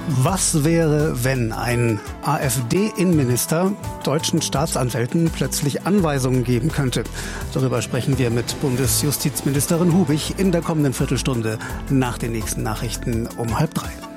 Was wäre, wenn ein AfD-Innenminister deutschen Staatsanwälten plötzlich Anweisungen geben könnte? Darüber sprechen wir mit Bundesjustizministerin Hubig in der kommenden Viertelstunde nach den nächsten Nachrichten um 14:30.